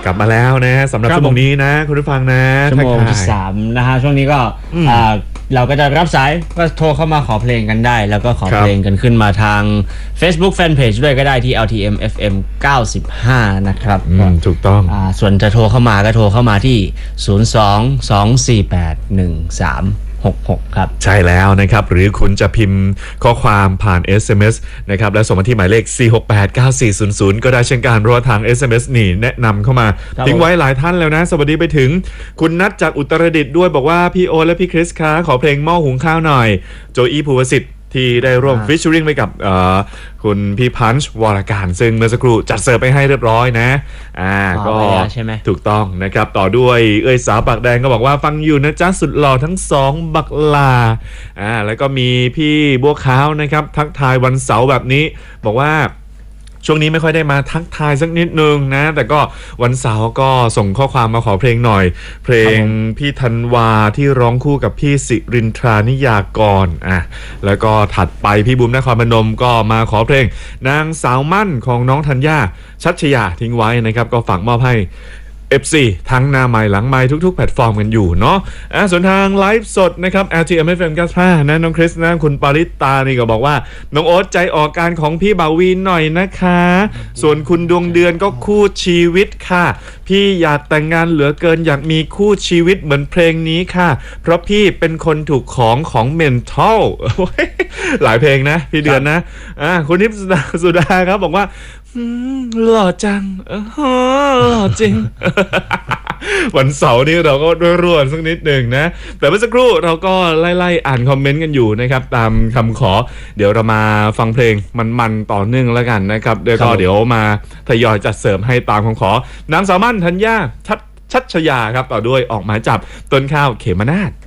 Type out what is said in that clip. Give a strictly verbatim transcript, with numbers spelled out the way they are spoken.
กลับมาแล้วนะสำหรับชั่วโมงนี้นะคุณผู้ฟังนะชั่วโมงที่สามนะฮะช่วงนี้ก็เราก็จะรับสายก็โทรเข้ามาขอเพลงกันได้แล้วก็ขอเพลงกันขึ้นมาทาง Facebook Fanpage ด้วยก็ได้ที่ แอล ที เอ็ม เอฟ เอ็ม เก้าสิบห้านะครับถูกต้องอ่าส่วนจะโทรเข้ามาก็โทรเข้ามาที่ศูนย์ สอง สอง สี่ แปด หนึ่ง สามหกหกครับใช่แล้วนะครับหรือคุณจะพิมพ์ข้อความผ่าน เอส เอ็ม เอส นะครับและส่งมาที่หมายเลขสี่ หก แปด เก้า สี่ ศูนย์ ศูนย์ก็ได้เช่นกันเพราะว่าทาง เอส เอ็ม เอส นี่แนะนำเข้ามาทิ้งไว้หลายท่านแล้วนะสวัสดีไปถึงคุณนัทจากอุตรดิตถ์ด้วยบอกว่าพี่โอและพี่คริสคะขอเพลงหม้อหุงข้าวหน่อยโจอี้ภูวสิทธิ์ที่ได้ร่วมฟิชเชอริงไปกับคุณพี่พันช์วรการซึ่งเมื่อสักครู่จัดเสิร์ฟไปให้เรียบร้อยนะอ่าก็ถูกต้องนะครับต่อด้วยเอ้ยสาวปากแดงก็บอกว่าฟังอยู่นะจ๊ะสุดหล่อทั้งสองบักลาอ่าแล้วก็มีพี่บัวขาวนะครับทักทายวันเสาร์แบบนี้บอกว่าช่วงนี้ไม่ค่อยได้มาทักทายสักนิดนึงนะแต่ก็วันเสาร์ก็ส่งข้อความมาขอเพลงหน่อยเพลงพี่ธันวาที่ร้องคู่กับพี่สิรินทรานิยากรอ่ะแล้วก็ถัดไปพี่บุ๋มนครพนมก็มาขอเพลงนางสาวมั่นของน้องธัญญาชัชยาทิ้งไว้นะครับก็ฝากมอบให้ เอฟ ซี ทั้งหน้าไมค์หลังไมค์ทุกๆแพลตฟอร์มกันอยู่เนาะอ่ะส่วนทางไลฟ์สดนะครับ แอล ที เอ็ม เอฟ เอ็ม เก้าสิบห้านะน้องคริสนะคุณปาริตานี่ก็บอกว่าน้องโอ๊ตใจออกการของพี่บ่าววีนหน่อยนะคะส่วนคุณดวงเดือนก็คู่ชีวิตค่ะพี่อยากแต่งงานเหลือเกินอยากมีคู่ชีวิตเหมือนเพลงนี้ค่ะเพราะพี่เป็นคนถูกของของเมนทัลหลายเพลงนะพี่เดือนนะอ่ะคุณทิพย์สุดาครับบอกว่าหล่อจังเออหล่อจริง วันเสาร์นี้เราก็รวดๆสักนิดหนึ่งนะแต่เมื่อสักครู่เราก็ไล่ๆอ่านคอมเมนต์กันอยู่นะครับตามคำขอเดี๋ยวเรามาฟังเพลงมันๆต่อเนื่องแล้วกันนะครับเดี๋ยวก็เดี๋ยวมาทยอยจัดเสริมให้ตามคำขอนางสาวมั่นธัญญาชัดชัชยาครับต่อด้วยออกหมายจับต้นข้าวเขมนาถ